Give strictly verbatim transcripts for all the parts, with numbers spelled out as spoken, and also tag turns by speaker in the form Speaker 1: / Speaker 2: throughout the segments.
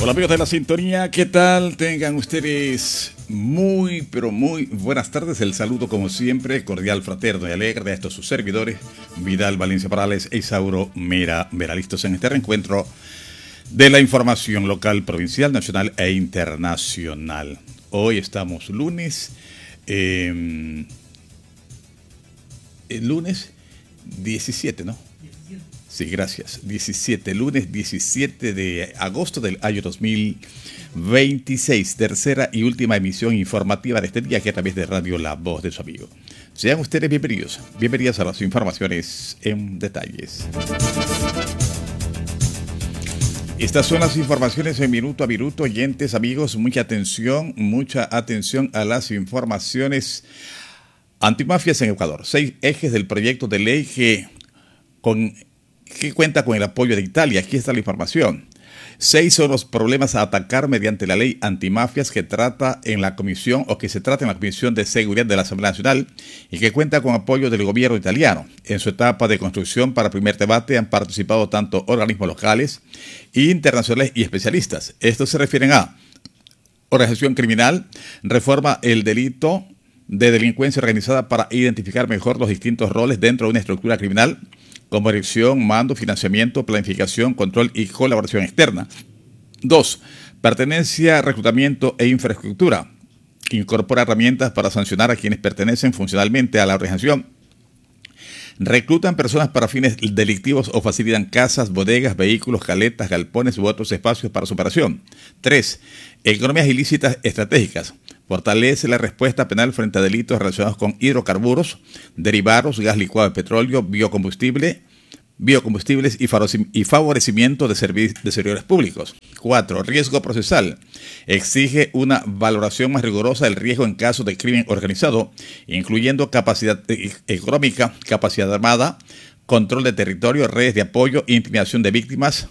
Speaker 1: Hola amigos de la sintonía, ¿qué tal? Tengan ustedes muy, pero muy buenas tardes. El saludo como siempre, cordial, fraterno y alegre de estos sus servidores, Vidal Valencia Parales e Isauro Mera Vera, listos en este reencuentro de la información local, provincial, nacional e internacional. Hoy estamos lunes, eh, el lunes diecisiete, ¿no? Sí, gracias. diecisiete, lunes diecisiete de agosto del año dos mil veintiséis, tercera y última emisión informativa de este día aquí a través de Radio La Voz de su amigo. Sean ustedes bienvenidos, bienvenidas a las informaciones en detalles. Estas son las informaciones en minuto a minuto, oyentes, amigos, mucha atención, mucha atención a las informaciones antimafias en Ecuador. Seis ejes del proyecto de ley que con que cuenta con el apoyo de Italia. Aquí está la información. Seis son los problemas a atacar mediante la ley antimafias que trata en la comisión o que se trata en la Comisión de Seguridad de la Asamblea Nacional y que cuenta con apoyo del gobierno italiano. En su etapa de construcción para primer debate han participado tanto organismos locales, internacionales y especialistas. Estos se refieren a organización criminal, reforma el delito de delincuencia organizada para identificar mejor los distintos roles dentro de una estructura criminal, como dirección, mando, financiamiento, planificación, control y colaboración externa. Dos, pertenencia, reclutamiento e infraestructura. Incorpora herramientas para sancionar a quienes pertenecen funcionalmente a la organización. Reclutan personas para fines delictivos o facilitan casas, bodegas, vehículos, caletas, galpones u otros espacios para su operación. Tres, economías ilícitas estratégicas. Fortalece la respuesta penal frente a delitos relacionados con hidrocarburos, derivados, gas licuado de petróleo, biocombustible, biocombustibles y, y favorecimiento de, de servidores públicos. Cuatro, riesgo procesal. Exige una valoración más rigurosa del riesgo en caso de crimen organizado, incluyendo capacidad económica, capacidad armada, control de territorio, redes de apoyo, intimidación de víctimas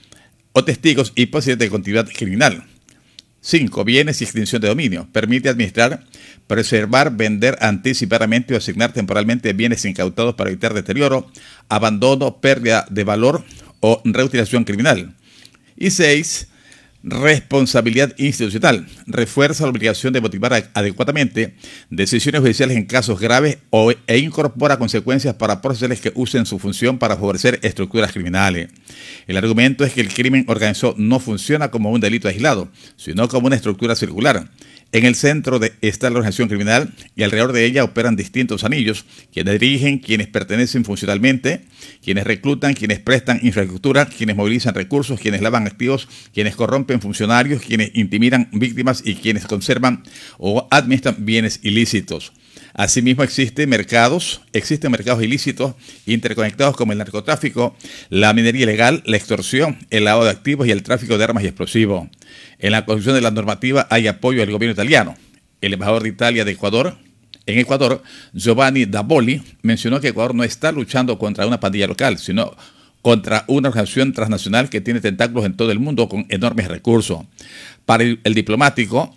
Speaker 1: o testigos y posibilidad de continuidad criminal. Cinco, bienes y extinción de dominio. Permite administrar, preservar, vender anticipadamente o asignar temporalmente bienes incautados para evitar deterioro, abandono, pérdida de valor o reutilización criminal. Y seis, responsabilidad institucional. Refuerza la obligación de motivar adecuadamente decisiones judiciales en casos graves o, e incorpora consecuencias para procesales que usen su función para favorecer estructuras criminales. El argumento es que el crimen organizado no funciona como un delito aislado, sino como una estructura circular. En el centro de, está la organización criminal y alrededor de ella operan distintos anillos, quienes dirigen, quienes pertenecen funcionalmente, quienes reclutan, quienes prestan infraestructura, quienes movilizan recursos, quienes lavan activos, quienes corrompen funcionarios, quienes intimidan víctimas y quienes conservan o administran bienes ilícitos. Asimismo existen mercados, existen mercados ilícitos interconectados como el narcotráfico, la minería ilegal, la extorsión, el lavado de activos y el tráfico de armas y explosivos. En la construcción de la normativa hay apoyo del gobierno italiano. El embajador de Italia de Ecuador, en Ecuador, Giovanni Davoli, mencionó que Ecuador no está luchando contra una pandilla local, sino contra una organización transnacional que tiene tentáculos en todo el mundo con enormes recursos. Para el, el diplomático,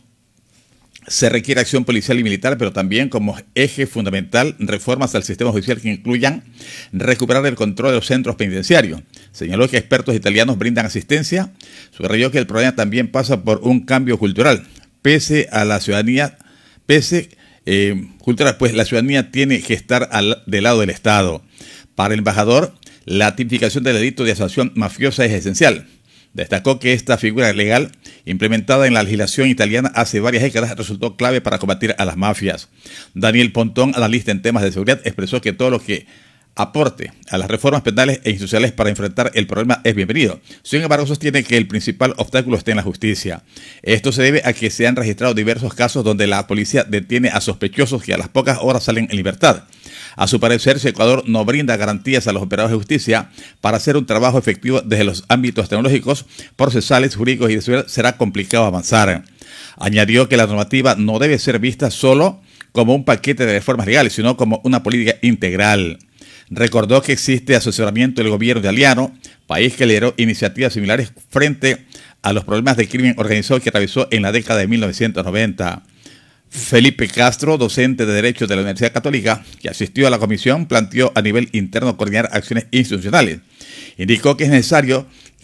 Speaker 1: se requiere acción policial y militar, pero también como eje fundamental reformas al sistema judicial que incluyan recuperar el control de los centros penitenciarios. Señaló que expertos italianos brindan asistencia. Subrayó que el problema también pasa por un cambio cultural. Pese a la ciudadanía, pese eh, cultural, pues la ciudadanía tiene que estar al, del lado del Estado. Para el embajador, la tipificación del delito de asociación mafiosa es esencial. Destacó que esta figura legal, implementada en la legislación italiana hace varias décadas, resultó clave para combatir a las mafias. Daniel Pontón, analista en temas de seguridad, expresó que todo lo que aporte a las reformas penales e institucionales para enfrentar el problema es bienvenido. Sin embargo, sostiene que el principal obstáculo está en la justicia. Esto se debe a que se han registrado diversos casos donde la policía detiene a sospechosos que a las pocas horas salen en libertad. A su parecer, si Ecuador no brinda garantías a los operadores de justicia para hacer un trabajo efectivo desde los ámbitos tecnológicos, procesales, jurídicos y de seguridad, será complicado avanzar. Añadió que la normativa no debe ser vista solo como un paquete de reformas legales, sino como una política integral. Recordó que existe asesoramiento del gobierno italiano, país que lideró iniciativas similares frente a los problemas de crimen organizado que atravesó en la década de mil novecientos noventa. Felipe Castro, docente de Derecho de la Universidad Católica, que asistió a la comisión, planteó a nivel interno coordinar acciones institucionales. Indicó que es necesario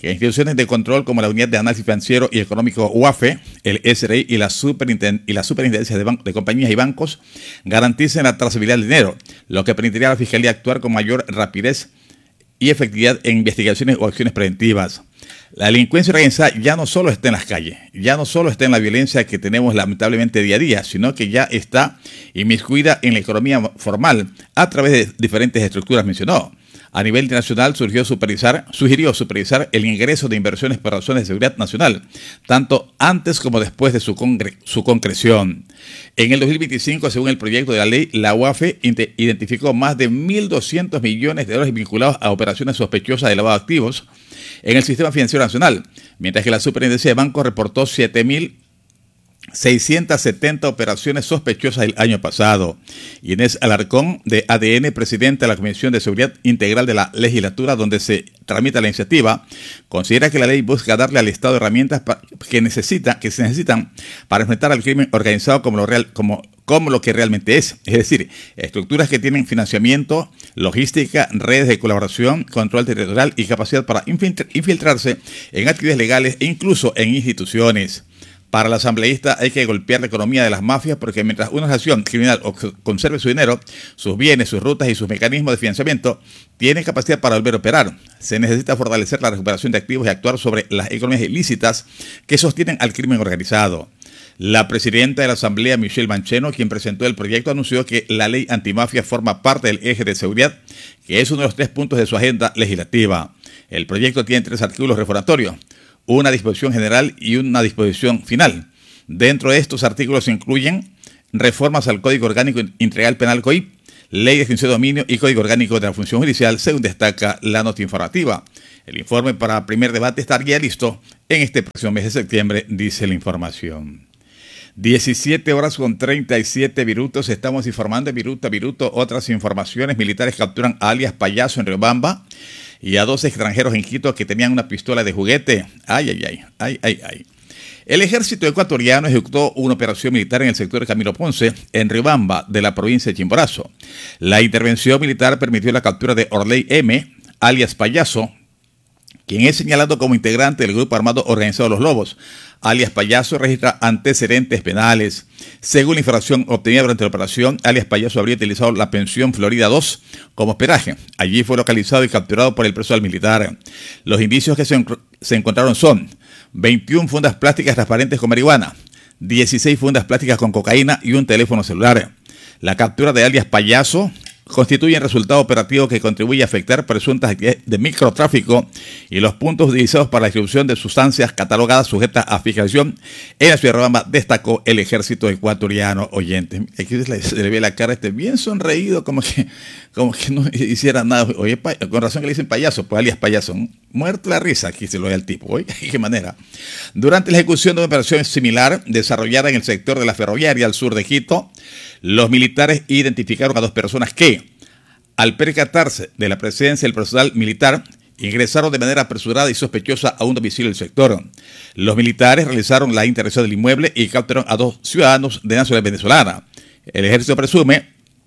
Speaker 1: que instituciones de control como la Unidad de Análisis Financiero y Económico U A F E, el S R I y la, Superinten y la Superintendencia de, de Compañías y Bancos garanticen la trazabilidad del dinero, lo que permitiría a la Fiscalía actuar con mayor rapidez y efectividad en investigaciones o acciones preventivas. La delincuencia organizada ya no solo está en las calles, ya no solo está en la violencia que tenemos lamentablemente día a día, sino que ya está inmiscuida en la economía formal a través de diferentes estructuras mencionó. A nivel internacional surgió supervisar, sugirió supervisar el ingreso de inversiones por razones de seguridad nacional, tanto antes como después de su, congre su concreción. En el dos mil veinticinco, según el proyecto de la ley, la U A F E identificó más de mil doscientos millones de dólares vinculados a operaciones sospechosas de lavado de activos en el sistema financiero nacional, mientras que la Superintendencia de Bancos reportó siete mil seiscientas setenta operaciones sospechosas el año pasado. Inés Alarcón, de A D N, presidenta de la Comisión de Seguridad Integral de la Legislatura, donde se tramita la iniciativa, considera que la ley busca darle al Estado herramientas que, necesita, que se necesitan para enfrentar al crimen organizado como lo, real, como, como lo que realmente es, es decir, estructuras que tienen financiamiento, logística, redes de colaboración, control territorial y capacidad para infiltrarse en actividades legales e incluso en instituciones. Para la asambleísta hay que golpear la economía de las mafias porque mientras una organización criminal conserve su dinero, sus bienes, sus rutas y sus mecanismos de financiamiento, tiene capacidad para volver a operar. Se necesita fortalecer la recuperación de activos y actuar sobre las economías ilícitas que sostienen al crimen organizado. La presidenta de la Asamblea, Michelle Mancheno, quien presentó el proyecto, anunció que la ley antimafia forma parte del eje de seguridad, que es uno de los tres puntos de su agenda legislativa. El proyecto tiene tres artículos reformatorios, una disposición general y una disposición final. Dentro de estos artículos se incluyen reformas al Código Orgánico Integral Penal C O I P, Ley de Extinción de Dominio y Código Orgánico de la Función Judicial, según destaca la nota informativa. El informe para primer debate estaría listo en este próximo mes de septiembre, dice la información. diecisiete horas con treinta y siete minutos, estamos informando de minuto a minuto otras informaciones. Militares capturan a alias Payaso en Riobamba y a dos extranjeros en Quito que tenían una pistola de juguete. Ay, ay, ay, ay, ay, ay. El ejército ecuatoriano ejecutó una operación militar en el sector de Camilo Ponce, en Riobamba, de la provincia de Chimborazo. La intervención militar permitió la captura de Orley M., alias Payaso, quien es señalado como integrante del grupo armado organizado Los Lobos. Alias Payaso registra antecedentes penales. Según la información obtenida durante la operación, alias Payaso habría utilizado la pensión Florida dos como hospedaje. Allí fue localizado y capturado por el personal militar. Los indicios que se, se encontraron son veintiuna fundas plásticas transparentes con marihuana, dieciséis fundas plásticas con cocaína y un teléfono celular. La captura de alias Payaso constituye un resultado operativo que contribuye a afectar presuntas actividades de microtráfico y los puntos utilizados para la distribución de sustancias catalogadas sujetas a fiscalización en la ciudad de Riobamba, destacó el ejército ecuatoriano. Oyentes, aquí se le ve la cara este bien sonreído, como que, como que no hiciera nada. Oye, con razón que le dicen Payaso, pues alias Payaso. Muerto la risa, aquí se lo ve al tipo. Oye, ¿de qué manera? Durante la ejecución de una operación similar desarrollada en el sector de la ferroviaria al sur de Quito, los militares identificaron a dos personas que, al percatarse de la presencia del personal militar, ingresaron de manera apresurada y sospechosa a un domicilio del sector. Los militares realizaron la intervención del inmueble y capturaron a dos ciudadanos de nacionalidad venezolana. El ejército presume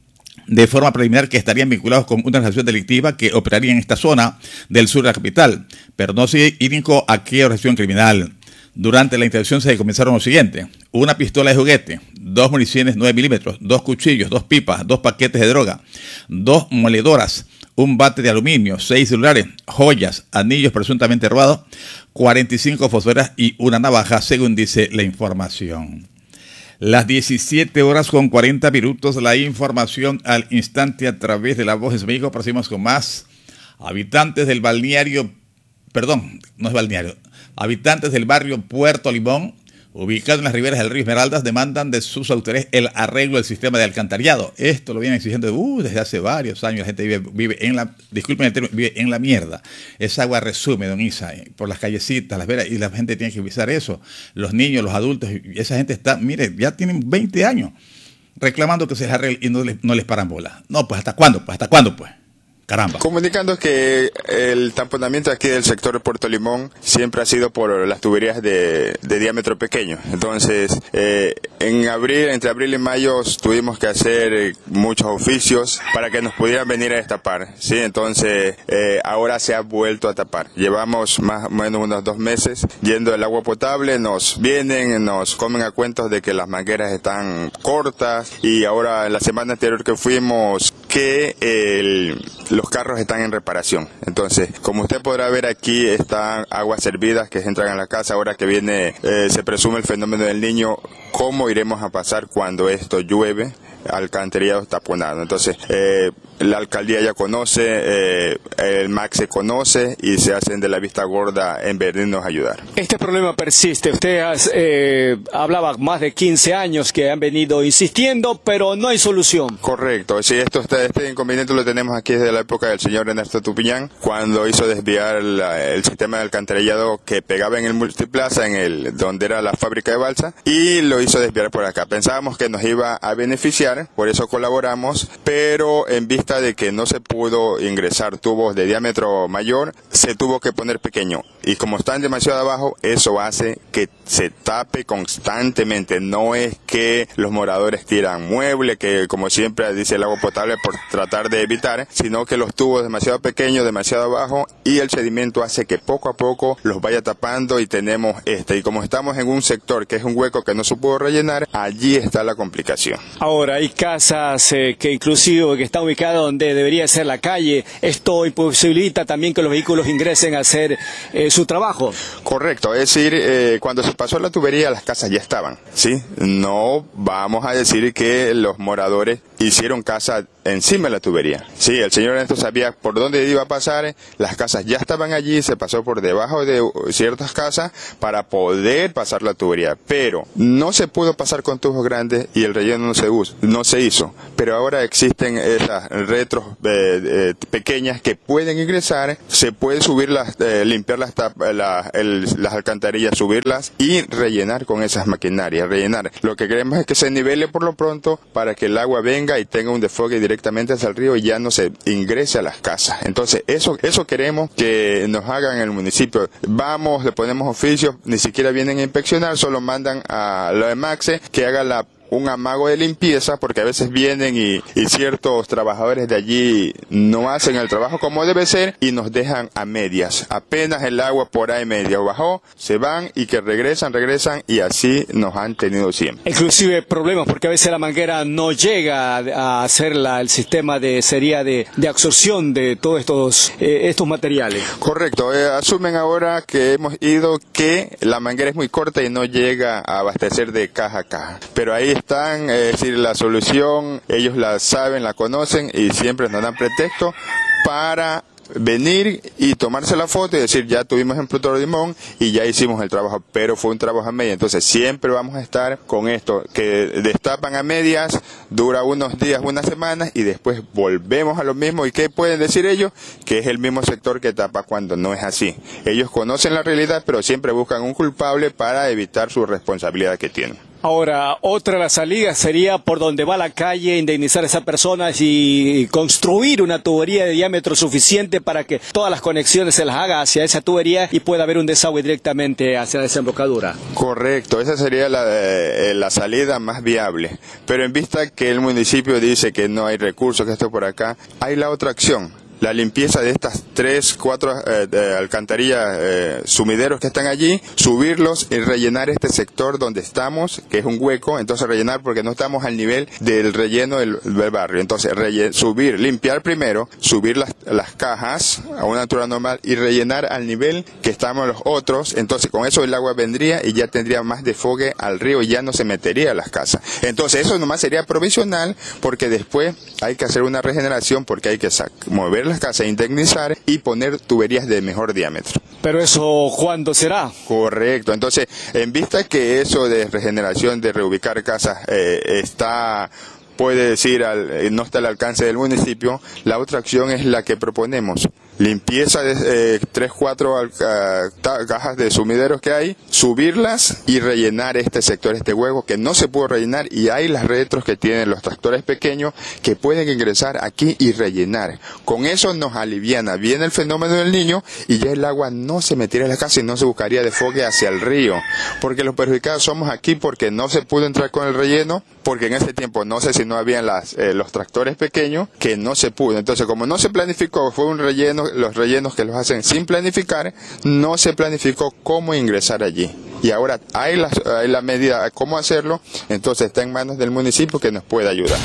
Speaker 1: de forma preliminar que estarían vinculados con una organización delictiva que operaría en esta zona del sur de la capital, pero no se indicó a qué organización criminal. Durante la intervención se comenzaron lo siguiente: una pistola de juguete, dos municiones nueve milímetros, dos cuchillos, dos pipas, dos paquetes de droga, dos moledoras, un bate de aluminio, seis celulares, joyas, anillos presuntamente robados, cuarenta y cinco fosforas y una navaja, según dice la información. Las diecisiete horas con cuarenta minutos, la información al instante a través de La Voz de México. Proseguimos con más. Habitantes del balneario, perdón, no es balneario, habitantes del barrio Puerto Limón, ubicado en las riberas del río Esmeraldas, demandan de sus autoridades el arreglo del sistema de alcantarillado. Esto lo vienen exigiendo uh, desde hace varios años. La gente vive, vive en la, disculpen el término, vive en la mierda. Esa agua resume, don Isa, eh, por las callecitas, las veras, y la gente tiene que utilizar eso. Los niños, los adultos, y esa gente está, mire, ya tienen veinte años reclamando que se les arregle y no les, no les paran bola. No, pues ¿hasta cuándo? Pues ¿hasta cuándo? Pues. Caramba.
Speaker 2: Comunicando que el tamponamiento aquí del sector de Puerto Limón siempre ha sido por las tuberías de, de diámetro pequeño. Entonces, eh, en abril, entre abril y mayo, tuvimos que hacer eh, muchos oficios para que nos pudieran venir a destapar, ¿sí? Entonces, eh, ahora se ha vuelto a tapar. Llevamos más o menos unos dos meses yendo el agua potable, nos vienen, nos comen a cuentos de que las mangueras están cortas, y ahora la semana anterior que fuimos, que el, los carros están en reparación. Entonces, como usted podrá ver aquí, están aguas hervidas que entran a la casa. Ahora que viene, eh, se presume el fenómeno del Niño, ¿cómo iremos a pasar cuando esto llueve? Alcantarillado taponado. Entonces, eh, la alcaldía ya conoce, eh, el M A C se conoce, y se hacen de la vista gorda en venirnos a ayudar.
Speaker 3: Este problema persiste. Usted eh, hablaba más de quince años que han venido insistiendo, pero no hay solución.
Speaker 2: Correcto. Sí, esto está, este inconveniente lo tenemos aquí desde la época del señor Ernesto Tupiñán, cuando hizo desviar la, el sistema de alcantarillado que pegaba en el Multiplaza, en el donde era la fábrica de balsa, y lo hizo desviar por acá. Pensábamos que nos iba a beneficiar, por eso colaboramos, pero en vista de que no se pudo ingresar tubos de diámetro mayor, se tuvo que poner pequeño, y como están demasiado abajo, eso hace que se tape constantemente. No es que los moradores tiran mueble, que como siempre dice el agua potable, por tratar de evitar, sino que los tubos demasiado pequeños, demasiado abajo, y el sedimento hace que poco a poco los vaya tapando, y tenemos este, y como estamos en un sector que es un hueco que no se pudo rellenar, allí está la complicación.
Speaker 3: Ahora, hay casas eh, que inclusive que están ubicadas donde debería ser la calle. Esto imposibilita también que los vehículos ingresen a hacer eh, su trabajo.
Speaker 2: Correcto, es decir, eh, cuando se pasó la tubería, las casas ya estaban, ¿sí? No vamos a decir que los moradores hicieron casa encima de la tubería. Sí, el señor Ernesto sabía por dónde iba a pasar, las casas ya estaban allí, se pasó por debajo de ciertas casas para poder pasar la tubería, pero no se pudo pasar con tubos grandes y el relleno no se usa, no se hizo. Pero ahora existen esas retros eh, eh, pequeñas que pueden ingresar, se puede subirlas, eh, limpiar las, la, el, las alcantarillas, subirlas y rellenar con esas maquinarias, rellenar. Lo que queremos es que se nivele por lo pronto para que el agua venga y tenga un desfogue directamente hacia el río y ya no se ingrese a las casas. Entonces, eso, eso queremos que nos hagan en el municipio. Vamos, le ponemos oficios, ni siquiera vienen a inspeccionar, solo mandan a la M A C que haga la un amago de limpieza, porque a veces vienen y, y ciertos trabajadores de allí no hacen el trabajo como debe ser y nos dejan a medias. Apenas el agua por ahí media bajó, se van y que regresan, regresan y así nos han tenido siempre.
Speaker 3: Inclusive problemas porque a veces la manguera no llega a hacer la, el sistema de sería de, de absorción de todos estos, eh, estos materiales.
Speaker 2: Correcto, eh, asumen ahora que hemos ido que la manguera es muy corta y no llega a abastecer de caja a caja, pero ahí están, es decir, la solución, ellos la saben, la conocen y siempre nos dan pretexto para venir y tomarse la foto y decir ya tuvimos en Pluto Limón y ya hicimos el trabajo, pero fue un trabajo a medias. Entonces siempre vamos a estar con esto, que destapan a medias, dura unos días, unas semanas y después volvemos a lo mismo. ¿Y qué pueden decir ellos? Que es el mismo sector que tapa cuando no es así. Ellos conocen la realidad, pero siempre buscan un culpable para evitar su responsabilidad que tienen.
Speaker 3: Ahora, otra de las salidas sería por donde va la calle, indemnizar a esas personas y construir una tubería de diámetro suficiente para que todas las conexiones se las haga hacia esa tubería y pueda haber un desagüe directamente hacia la desembocadura.
Speaker 2: Correcto, esa sería la, eh, la salida más viable. Pero en vista que el municipio dice que no hay recursos, que esto por acá, hay la otra acción. La limpieza de estas tres, cuatro eh, de alcantarillas, eh, sumideros que están allí, subirlos y rellenar este sector donde estamos, que es un hueco, entonces rellenar porque no estamos al nivel del relleno del, del barrio. Entonces rellen, subir, limpiar primero, subir las, las cajas a una altura normal y rellenar al nivel que estamos los otros. Entonces con eso el agua vendría y ya tendría más desfogue al río y ya no se metería a las casas. Entonces eso nomás sería provisional porque después hay que hacer una regeneración porque hay que mover las casas, indemnizar y poner tuberías de mejor diámetro.
Speaker 3: ¿Pero eso cuándo será?
Speaker 2: Correcto, entonces en vista que eso de regeneración, de reubicar casas eh, está, puede decir, al, no está al alcance del municipio, la otra acción es la que proponemos. limpieza de eh, tres, cuatro uh, cajas de sumideros que hay, subirlas y rellenar este sector, este hueco que no se pudo rellenar, y hay las retros que tienen los tractores pequeños que pueden ingresar aquí y rellenar. Con eso nos aliviana bien el fenómeno del Niño y ya el agua no se metiera en la casa y no se buscaría desfogue hacia el río, porque los perjudicados somos aquí porque no se pudo entrar con el relleno, porque en ese tiempo no sé si no habían las, eh, los tractores pequeños, que no se pudo. Entonces, como no se planificó, fue un relleno, los rellenos que los hacen sin planificar, no se planificó cómo ingresar allí. Y ahora hay la, hay la medida cómo hacerlo, entonces está en manos del municipio que nos puede ayudar.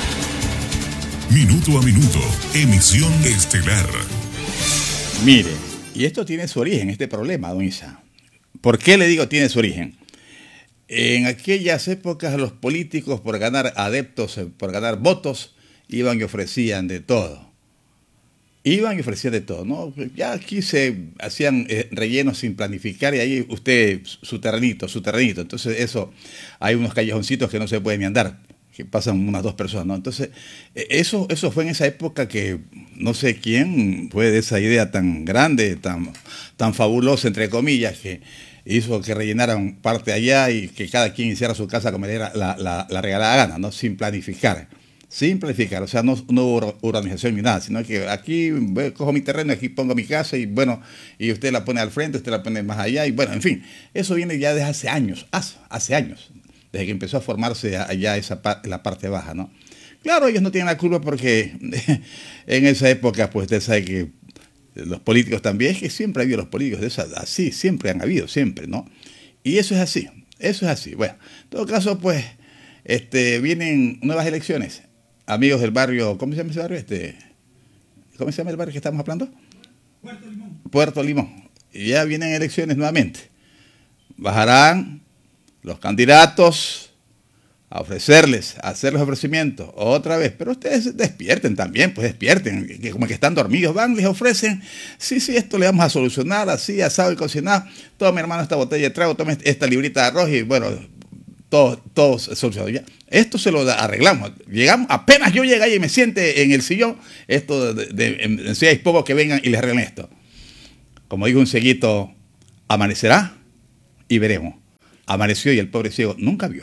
Speaker 4: Minuto a minuto, emisión estelar.
Speaker 1: Mire, y esto tiene su origen, este problema, don Isa. ¿Por qué le digo tiene su origen? En aquellas épocas los políticos, por ganar adeptos, por ganar votos, iban y ofrecían de todo. Iban y ofrecían de todo, ¿no? Ya aquí se hacían eh, rellenos sin planificar y ahí usted, su terrenito, su terrenito. Entonces eso, hay unos callejoncitos que no se pueden ni andar, que pasan unas dos personas, ¿no? Entonces, eso, eso fue en esa época que no sé quién fue de esa idea tan grande, tan, tan fabulosa, entre comillas, que hizo que rellenaran parte allá y que cada quien hiciera su casa como le era la, la, la regalada gana, ¿no? Sin planificar, sin planificar, o sea, no, no hubo urbanización ni nada, sino que aquí cojo mi terreno, aquí pongo mi casa y bueno, y usted la pone al frente, usted la pone más allá y bueno, en fin, eso viene ya desde hace años, hace, hace años, desde que empezó a formarse allá esa la parte baja, ¿no? Claro, ellos no tienen la culpa porque en esa época, pues usted sabe que los políticos también, es que siempre ha habido los políticos de esa, así, siempre han habido, siempre, ¿no? Y eso es así, eso es así. Bueno, en todo caso, pues, este, vienen nuevas elecciones. Amigos del barrio, ¿cómo se llama ese barrio? Este, ¿Cómo se llama el barrio que estamos hablando? Puerto Limón. Puerto Limón. Y ya vienen elecciones nuevamente. Bajarán los candidatos a ofrecerles, a hacer los ofrecimientos otra vez, pero ustedes despierten también, pues despierten, que como que están dormidos, van, les ofrecen, sí, sí, esto le vamos a solucionar, así, asado y cocinado, toma mi hermano esta botella de trago, toma esta librita de arroz y bueno, todo, todo solucionado ya. Esto se lo arreglamos, llegamos, apenas yo llegué ahí y me siente en el sillón, esto de, de, de, en seis pocos que vengan y les arreglen esto. Como dijo un cieguito, amanecerá y veremos. Amaneció y el pobre ciego nunca vio.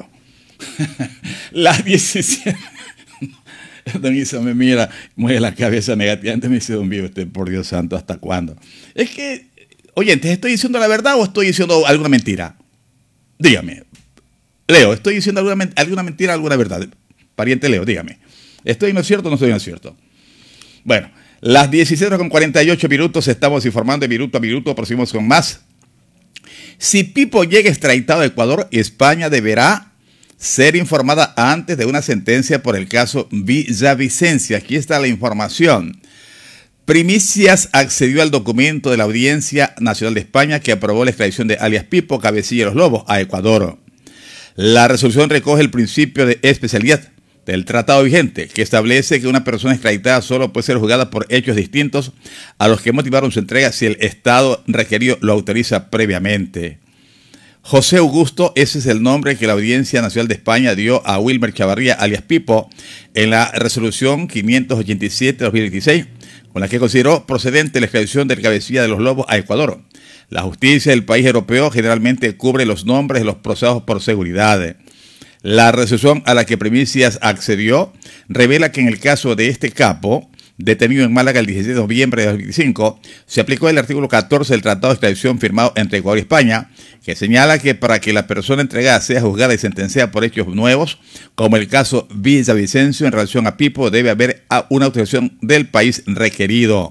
Speaker 1: Las diecisiete. Don Isa me mira, mueve la cabeza negativamente, me dice, don Vivo, usted, por Dios santo, ¿hasta cuándo? Es que, oyentes, ¿estoy diciendo la verdad o estoy diciendo alguna mentira? Dígame. Leo, ¿estoy diciendo alguna, alguna mentira o alguna verdad? Pariente Leo, dígame. ¿Estoy en lo cierto o no estoy en lo cierto? Bueno, las diecisiete con cuarenta y ocho minutos, estamos informando de minuto a minuto, proseguimos con más. Si Pipo llega extraditado a Ecuador, España deberá ser informada antes de una sentencia por el caso Villavicencio. Aquí está la información. Primicias accedió al documento de la Audiencia Nacional de España que aprobó la extradición de alias Pipo, cabecilla de los Lobos, a Ecuador. La resolución recoge el principio de especialidad del tratado vigente, que establece que una persona extraditada solo puede ser juzgada por hechos distintos a los que motivaron su entrega si el Estado requerido lo autoriza previamente. José Augusto, ese es el nombre que la Audiencia Nacional de España dio a Wilmer Chavarría, alias Pipo, en la resolución quinientos ochenta y siete de dos mil dieciséis, con la que consideró procedente la extradición del cabecilla de los Lobos a Ecuador. La justicia del país europeo generalmente cubre los nombres de los procesados por seguridad. La resolución a la que Primicias accedió revela que en el caso de este capo, detenido en Málaga el diecisiete de noviembre de dos mil veinticinco, se aplicó el artículo catorce del Tratado de Extradición firmado entre Ecuador y España, que señala que para que la persona entregada sea juzgada y sentenciada por hechos nuevos, como el caso Villavicencio en relación a Pipo, debe haber una autorización del país requerido.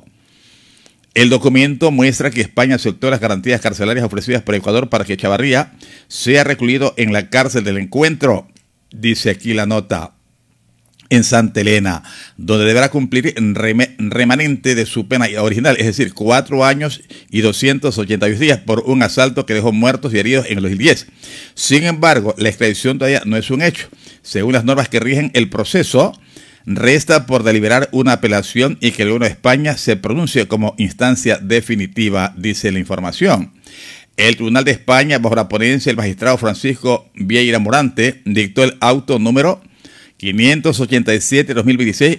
Speaker 1: El documento muestra que España aceptó las garantías carcelarias ofrecidas por Ecuador para que Chavarría sea recluido en la cárcel del Encuentro, dice aquí la nota, en Santa Elena, donde deberá cumplir rem remanente de su pena original, es decir, cuatro años y doscientos ochenta y dos días por un asalto que dejó muertos y heridos en el dos mil diez. Sin embargo, la extradición todavía no es un hecho. Según las normas que rigen el proceso, resta por deliberar una apelación y que el gobierno de España se pronuncie como instancia definitiva, dice la información. El Tribunal de España, bajo la ponencia del magistrado Francisco Vieira Morante, dictó el auto número quinientos ochenta y siete de dos mil veintiséis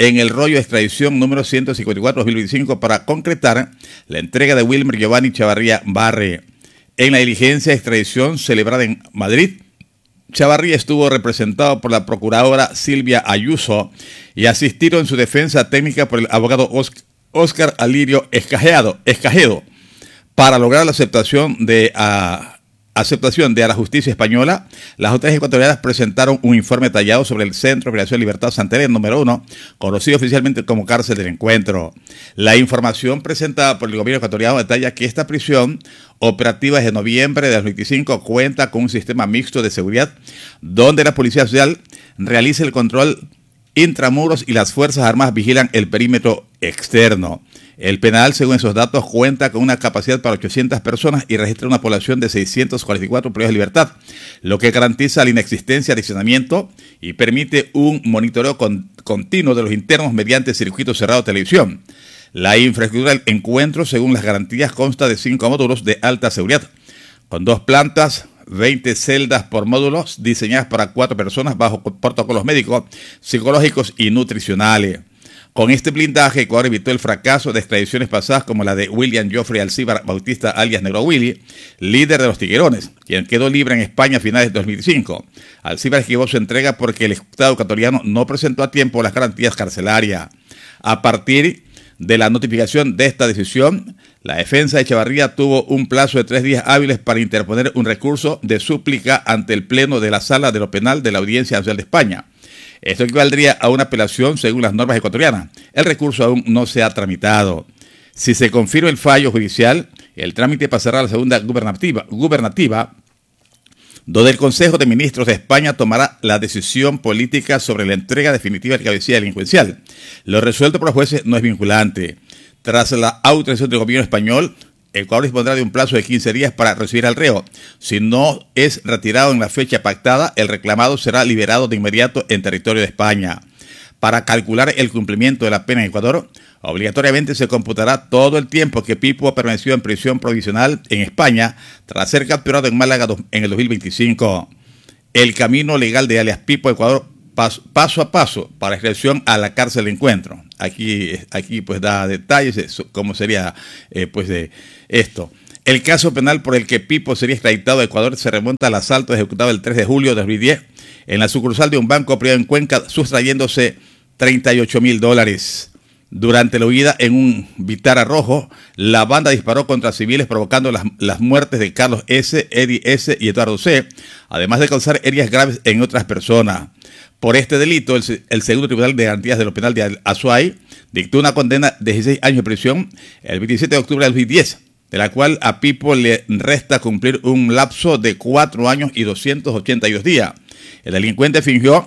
Speaker 1: en el rollo de extradición número ciento cincuenta y cuatro barra dos mil veinticinco para concretar la entrega de Wilmer Giovanni Chavarría Barre. En la diligencia de extradición celebrada en Madrid, Chavarría estuvo representado por la procuradora Silvia Ayuso y asistido en su defensa técnica por el abogado Óscar Alirio Escajedo, Escajedo para lograr la aceptación de, a, aceptación de a la justicia española. Las autoridades ecuatorianas presentaron un informe detallado sobre el Centro de Operación Libertad Santa Elena número uno, conocido oficialmente como Cárcel del Encuentro. La información presentada por el gobierno ecuatoriano detalla que esta prisión, operativa desde noviembre de dos mil veinticinco, cuenta con un sistema mixto de seguridad donde la Policía Social realiza el control intramuros y las Fuerzas Armadas vigilan el perímetro externo. El penal, según esos datos, cuenta con una capacidad para ochocientas personas y registra una población de seiscientos cuarenta y cuatro privados de libertad, lo que garantiza la inexistencia de hacinamiento y permite un monitoreo con, continuo de los internos mediante circuito cerrado de televisión. La infraestructura del encuentro, según las garantías, consta de cinco módulos de alta seguridad, con dos plantas, veinte celdas por módulos, diseñadas para cuatro personas bajo protocolos médicos, psicológicos y nutricionales. Con este blindaje, Ecuador evitó el fracaso de extradiciones pasadas como la de William Geoffrey Alcíbar Bautista alias Negro Willy, líder de los Tiguerones, quien quedó libre en España a finales de dos mil cinco. Alcíbar esquivó su entrega porque el Estado ecuatoriano no presentó a tiempo las garantías carcelarias. A partir de la notificación de esta decisión, la defensa de Chavarría tuvo un plazo de tres días hábiles para interponer un recurso de súplica ante el Pleno de la Sala de lo Penal de la Audiencia Nacional de España. Esto equivaldría a una apelación según las normas ecuatorianas. El recurso aún no se ha tramitado. Si se confirma el fallo judicial, el trámite pasará a la segunda gubernativa, gubernativa, donde el Consejo de Ministros de España tomará la decisión política sobre la entrega definitiva de cabecilla delincuencial. Lo resuelto por los jueces no es vinculante. Tras la autorización del gobierno español, Ecuador dispondrá de un plazo de quince días para recibir al reo. Si no es retirado en la fecha pactada, el reclamado será liberado de inmediato en territorio de España. Para calcular el cumplimiento de la pena en Ecuador, obligatoriamente se computará todo el tiempo que Pipo ha permanecido en prisión provisional en España tras ser capturado en Málaga en el dos mil veinticinco. El camino legal de alias Pipo Ecuador paso, paso a paso para extradición a la cárcel de encuentro. Aquí, aquí pues da detalles de cómo sería eh, pues de esto. El caso penal por el que Pipo sería extraditado a Ecuador se remonta al asalto ejecutado el tres de julio de dos mil diez en la sucursal de un banco privado en Cuenca, sustrayéndose treinta y ocho mil dólares. Durante la huida en un Vitara rojo, la banda disparó contra civiles provocando las, las muertes de Carlos S., Eddie S. y Eduardo C., además de causar heridas graves en otras personas. Por este delito, el, el segundo Tribunal de Garantías de lo Penal de Azuay dictó una condena de dieciséis años de prisión el veintisiete de octubre de dos mil diez, de la cual a Pipo le resta cumplir un lapso de cuatro años y doscientos ochenta y dos días. El delincuente fingió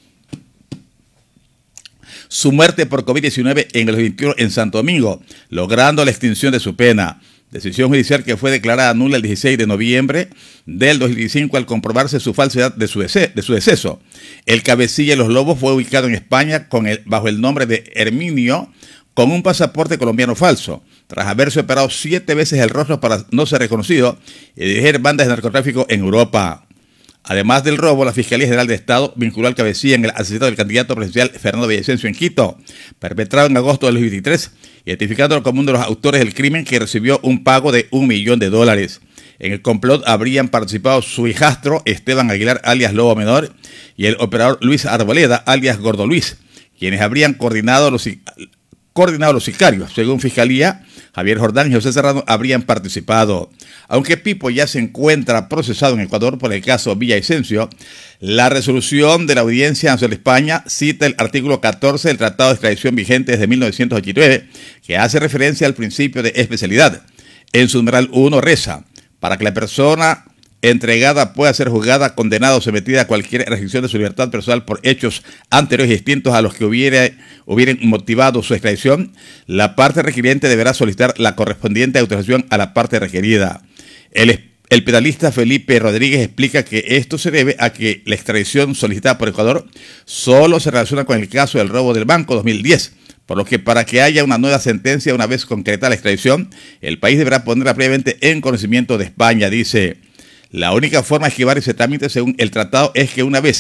Speaker 1: su muerte por COVID diecinueve en el veintiuno en Santo Domingo, logrando la extinción de su pena. Decisión judicial que fue declarada nula el dieciséis de noviembre del dos mil diecinueve al comprobarse su falsedad de su, dece de su deceso. El cabecilla de los Lobos fue ubicado en España con el, bajo el nombre de Herminio, con un pasaporte colombiano falso, tras haberse operado siete veces el rostro para no ser reconocido y dirigir bandas de narcotráfico en Europa. Además del robo, la Fiscalía General de Estado vinculó al cabecilla en el asesinato del candidato presidencial Fernando Villavicencio en Quito, perpetrado en agosto del dos mil veintitrés, identificándolo como uno de los autores del crimen que recibió un pago de un millón de dólares. En el complot habrían participado su hijastro Esteban Aguilar, alias Lobo Menor, y el operador Luis Arboleda, alias Gordo Luis, quienes habrían coordinado los, coordinado los sicarios. Según Fiscalía, Javier Jordán y José Serrano habrían participado. Aunque Pipo ya se encuentra procesado en Ecuador por el caso Villavicencio, la resolución de la Audiencia Nacional de España cita el artículo catorce del Tratado de Extradición vigente desde mil novecientos ochenta y nueve, que hace referencia al principio de especialidad. En su numeral uno reza: para que la persona entregada pueda ser juzgada, condenada o sometida a cualquier restricción de su libertad personal por hechos anteriores y distintos a los que hubiera, hubieran motivado su extradición, la parte requiriente deberá solicitar la correspondiente autorización a la parte requerida. El, el penalista Felipe Rodríguez explica que esto se debe a que la extradición solicitada por Ecuador solo se relaciona con el caso del robo del Banco dos mil diez, por lo que para que haya una nueva sentencia una vez concretada la extradición, el país deberá ponerla previamente en conocimiento de España. Dice: la única forma de esquivar ese trámite según el tratado es que una vez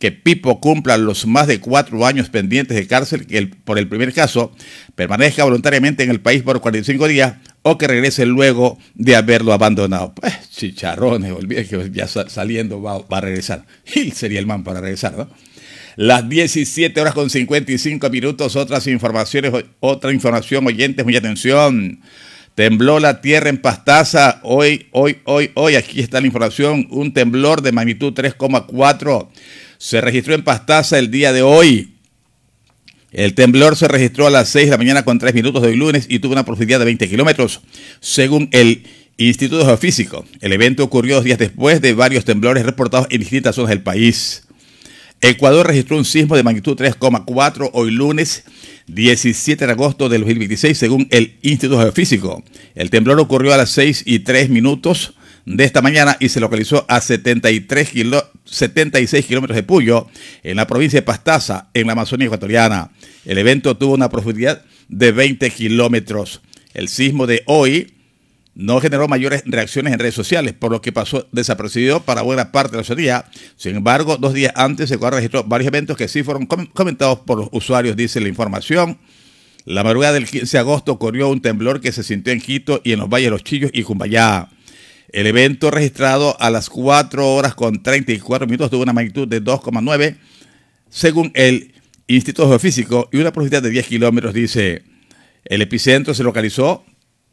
Speaker 1: que Pipo cumpla los más de cuatro años pendientes de cárcel que el, por el primer caso, permanezca voluntariamente en el país por cuarenta y cinco días o que regrese luego de haberlo abandonado. Pues chicharrones, olvide que ya saliendo va, va a regresar. Gil sería el man para regresar, ¿no? Las diecisiete horas con cincuenta y cinco minutos, otras informaciones, otra información, oyentes, mucha atención. Tembló la tierra en Pastaza, hoy, hoy, hoy, hoy, aquí está la información, un temblor de magnitud tres coma cuatro se registró en Pastaza el día de hoy. El temblor se registró a las seis de la mañana con tres minutos de hoy lunes y tuvo una profundidad de veinte kilómetros, según el Instituto Geofísico. El evento ocurrió dos días después de varios temblores reportados en distintas zonas del país. Ecuador registró un sismo de magnitud tres coma cuatro hoy lunes diecisiete de agosto del dos mil veintiséis, según el Instituto Geofísico. El temblor ocurrió a las seis y tres minutos de esta mañana y se localizó a setenta y tres kilo, setenta y seis kilómetros de Puyo, en la provincia de Pastaza, en la Amazonía ecuatoriana. El evento tuvo una profundidad de veinte kilómetros. El sismo de hoy no generó mayores reacciones en redes sociales, por lo que pasó desapercibido para buena parte de la sociedad. Sin embargo, dos días antes Ecuador registró varios eventos que sí fueron comentados por los usuarios, dice la información. La madrugada del quince de agosto ocurrió un temblor que se sintió en Quito y en los valles de Los Chillos y Cumbayá. El evento registrado a las cuatro horas con treinta y cuatro minutos tuvo una magnitud de dos coma nueve, según el Instituto Geofísico, y una profundidad de diez kilómetros, dice. El epicentro se localizó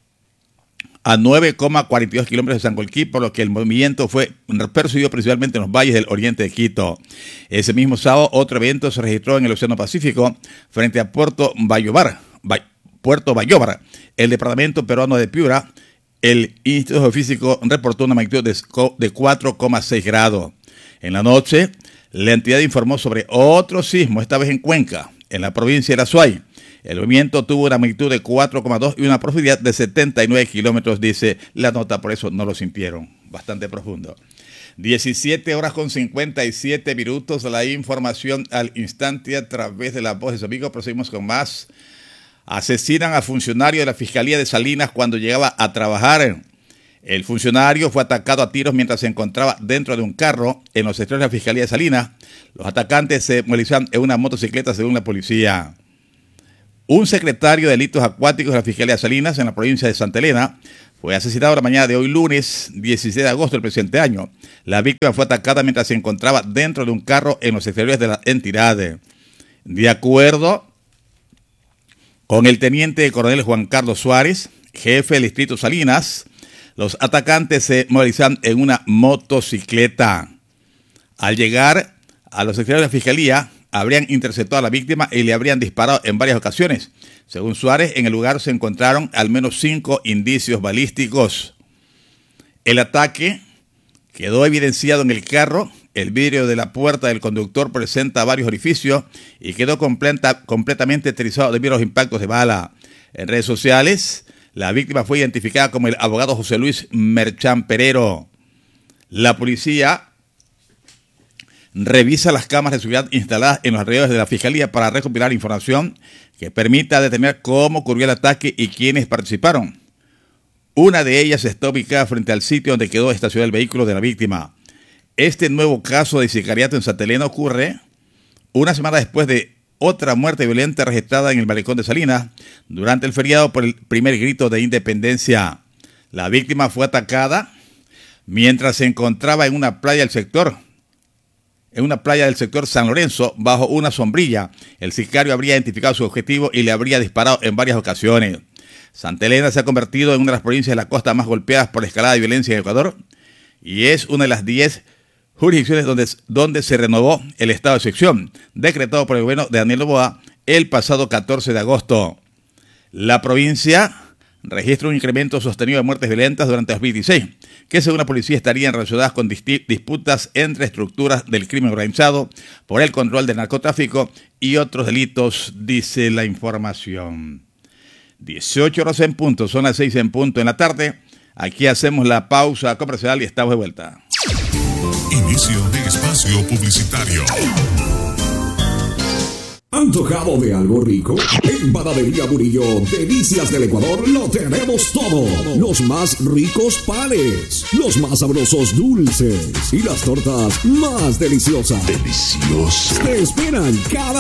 Speaker 1: a nueve coma cuarenta y dos kilómetros de Sangolquí, por lo que el movimiento fue percibido principalmente en los valles del oriente de Quito. Ese mismo sábado, otro evento se registró en el Océano Pacífico, frente a Puerto Bayóvar, Bay, Puerto Bayóvar, el departamento peruano de Piura. El Instituto Geofísico reportó una magnitud de cuatro coma seis grados. En la noche, la entidad informó sobre otro sismo, esta vez en Cuenca, en la provincia de La Suay. El movimiento tuvo una magnitud de cuatro coma dos y una profundidad de setenta y nueve kilómetros, dice la nota, por eso no lo sintieron. Bastante profundo. diecisiete horas con cincuenta y siete minutos, la información al instante a través de la voz de su amigo. Proseguimos con más. Asesinan a funcionario de la Fiscalía de Salinas cuando llegaba a trabajar. El funcionario fue atacado a tiros mientras se encontraba dentro de un carro en los sectores de la Fiscalía de Salinas. Los atacantes se movilizaban en una motocicleta, según la policía. Un secretario de delitos acuáticos de la Fiscalía de Salinas, en la provincia de Santa Elena, fue asesinado la mañana de hoy lunes, dieciséis de agosto del presente año. La víctima fue atacada mientras se encontraba dentro de un carro en los exteriores de la entidad. De acuerdo con el teniente coronel Juan Carlos Suárez, jefe del distrito Salinas, los atacantes se movilizaban en una motocicleta. Al llegar a los exteriores de la Fiscalía, habrían interceptado a la víctima y le habrían disparado en varias ocasiones. Según Suárez, en el lugar se encontraron al menos cinco indicios balísticos. El ataque quedó evidenciado en el carro. El vidrio de la puerta del conductor presenta varios orificios y quedó completa, completamente trizado debido a los impactos de bala. En redes sociales, la víctima fue identificada como el abogado José Luis Merchán Perero. La policía revisa las cámaras de seguridad instaladas en los alrededores de la Fiscalía para recopilar información que permita determinar cómo ocurrió el ataque y quiénes participaron. Una de ellas está ubicada frente al sitio donde quedó estacionado el vehículo de la víctima. Este nuevo caso de sicariato en Santa Elena ocurre una semana después de otra muerte violenta registrada en el malecón de Salinas durante el feriado por el primer grito de independencia. La víctima fue atacada mientras se encontraba en una playa del sector En una playa del sector San Lorenzo, bajo una sombrilla. El sicario habría identificado su objetivo y le habría disparado en varias ocasiones. Santa Elena se ha convertido en una de las provincias de la costa más golpeadas por la escalada de violencia en Ecuador y es una de las diez jurisdicciones donde, donde se renovó el estado de excepción, decretado por el gobierno de Daniel Noboa el pasado catorce de agosto. La provincia registra un incremento sostenido de muertes violentas durante dos mil dieciséis, que según la policía estarían relacionadas con disputas entre estructuras del crimen organizado por el control del narcotráfico y otros delitos, dice la información. dieciocho horas en punto, son las seis en punto en la tarde. Aquí hacemos la pausa comercial y estamos de vuelta.
Speaker 4: Inicio de espacio publicitario.
Speaker 5: ¿Antojado de algo rico? En Panadería Murillo, Delicias del Ecuador, lo tenemos todo. Los más ricos panes, los más sabrosos dulces y las tortas más deliciosas.
Speaker 4: Delicioso.
Speaker 5: Te esperan cada